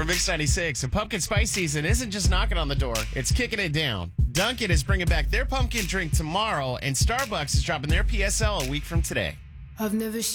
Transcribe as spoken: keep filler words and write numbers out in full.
We're Mix ninety-six, and pumpkin spice season isn't just knocking on the door, it's kicking it down. Dunkin' is bringing back their pumpkin drink tomorrow, and Starbucks is dropping their P S L a week from today. I've never